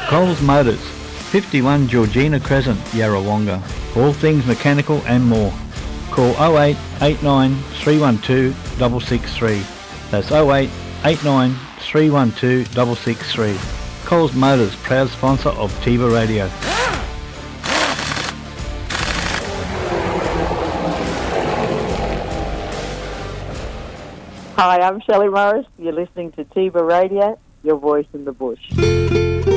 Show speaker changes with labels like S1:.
S1: Coles Motors, 51 Georgina Crescent, Yarrawonga. All things mechanical and more. Call 0889 312 663. That's 0889 312 663. Coles Motors, proud sponsor of Tiba Radio.
S2: Hi, I'm Shelley Morris. You're listening to Tiba Radio, your voice in the bush.